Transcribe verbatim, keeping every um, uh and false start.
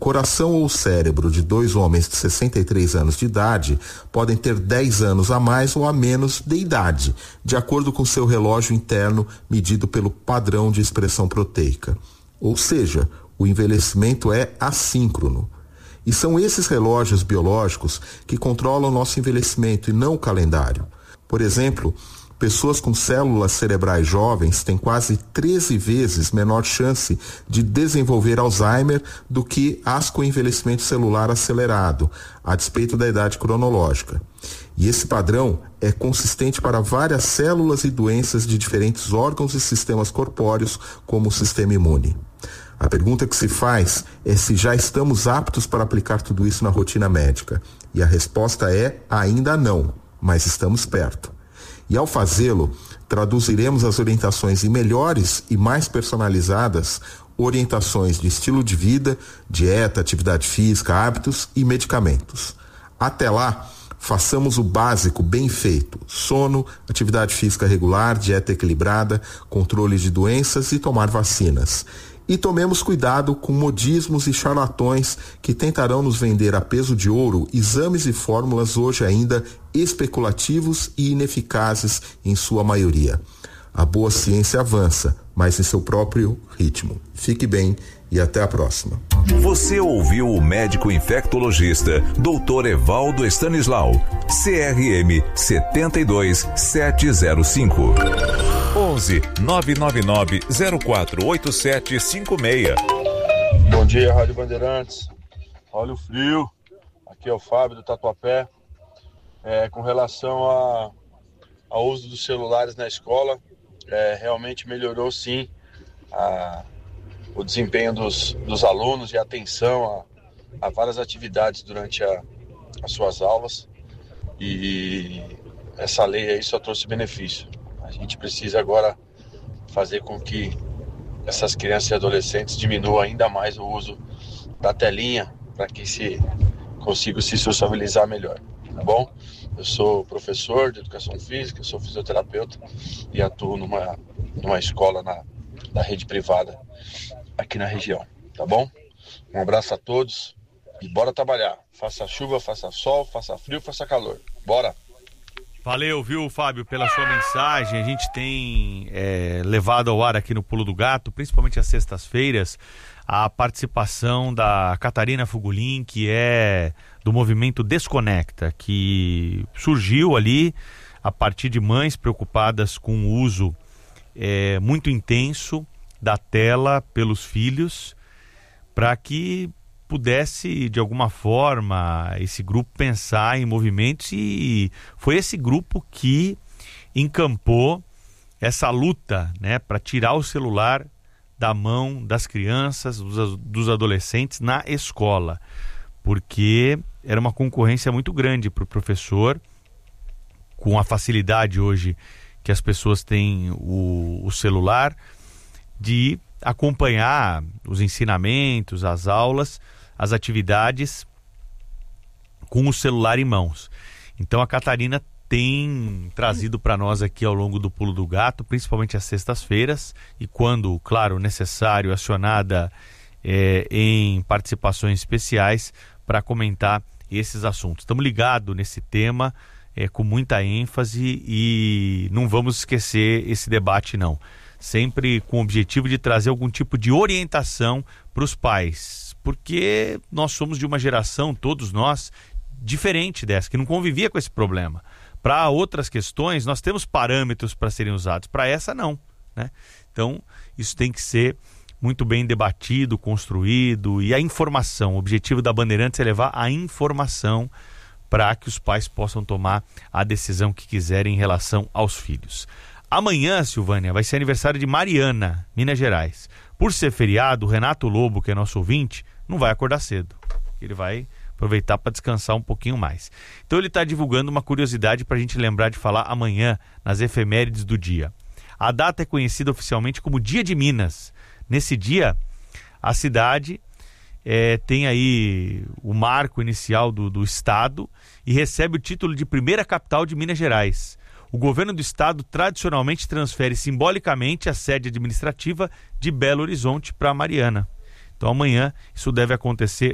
coração ou cérebro de dois homens de sessenta e três anos de idade podem ter dez anos a mais ou a menos de idade, de acordo com seu relógio interno medido pelo padrão de expressão proteica. Ou seja, o envelhecimento é assíncrono. E são esses relógios biológicos que controlam nosso envelhecimento e não o calendário. Por exemplo, pessoas com células cerebrais jovens têm quase treze vezes menor chance de desenvolver Alzheimer do que as com envelhecimento celular acelerado, a despeito da idade cronológica. E esse padrão é consistente para várias células e doenças de diferentes órgãos e sistemas corpóreos, como o sistema imune. A pergunta que se faz é se já estamos aptos para aplicar tudo isso na rotina médica. E a resposta é ainda não, mas estamos perto. E ao fazê-lo, traduziremos as orientações em melhores e mais personalizadas orientações de estilo de vida, dieta, atividade física, hábitos e medicamentos. Até lá, façamos o básico bem feito: sono, atividade física regular, dieta equilibrada, controle de doenças e tomar vacinas. E tomemos cuidado com modismos e charlatões que tentarão nos vender a peso de ouro exames e fórmulas hoje ainda especulativos e ineficazes em sua maioria. A boa ciência avança, mas em seu próprio ritmo. Fique bem e até a próxima. Você ouviu o médico infectologista doutor Evaldo Stanislau, C R M sete dois sete zero cinco. onze nove nove nove zero quatro oito sete cinco seis. Bom dia, Rádio Bandeirantes. Olha o frio. Aqui é o Fábio do Tatuapé. É, com relação a, ao uso dos celulares na escola, é, realmente melhorou sim a, o desempenho dos, dos alunos e a atenção a, a várias atividades durante a, as suas aulas. E essa lei aí só trouxe benefício. A gente precisa agora fazer com que essas crianças e adolescentes diminuam ainda mais o uso da telinha para que se consigam se sociabilizar melhor, tá bom? Eu sou professor de educação física, sou fisioterapeuta e atuo numa, numa escola na, na rede privada aqui na região, tá bom? Um abraço a todos e bora trabalhar. Faça chuva, faça sol, faça frio, faça calor. Bora! Valeu, viu, Fábio, pela sua mensagem. A gente tem é, levado ao ar aqui no Pulo do Gato, principalmente às sextas-feiras, a participação da Catarina Fugulin, que é do movimento Desconecta, que surgiu ali a partir de mães preocupadas com o uso é, muito intenso da tela pelos filhos, para que pudesse, de alguma forma, esse grupo pensar em movimentos, e foi esse grupo que encampou essa luta, né, para tirar o celular da mão das crianças, dos, dos adolescentes na escola, porque era uma concorrência muito grande para o professor, com a facilidade hoje que as pessoas têm o, o celular, de acompanhar os ensinamentos, as aulas, as atividades com o celular em mãos. Então a Catarina tem trazido para nós aqui ao longo do Pulo do Gato, principalmente às sextas-feiras, e quando, claro, necessário, acionada é, em participações especiais para comentar esses assuntos. Estamos ligados nesse tema é, com muita ênfase e não vamos esquecer esse debate, não. Sempre com o objetivo de trazer algum tipo de orientação para os pais, porque nós somos de uma geração, todos nós, diferente dessa, que não convivia com esse problema. Para outras questões, nós temos parâmetros para serem usados, para essa não, né? Então, isso tem que ser muito bem debatido, construído, e a informação, o objetivo da Bandeirantes é levar a informação para que os pais possam tomar a decisão que quiserem em relação aos filhos. Amanhã, Silvânia, vai ser aniversário de Mariana, Minas Gerais. Por ser feriado, o Renato Lobo, que é nosso ouvinte, não vai acordar cedo. Ele vai aproveitar para descansar um pouquinho mais. Então ele está divulgando uma curiosidade para a gente lembrar de falar amanhã nas efemérides do dia. A data é conhecida oficialmente como Dia de Minas. Nesse dia, a cidade é, tem aí o marco inicial do, do estado e recebe o título de primeira capital de Minas Gerais. O governo do estado tradicionalmente transfere simbolicamente a sede administrativa de Belo Horizonte para Mariana. Então amanhã isso deve acontecer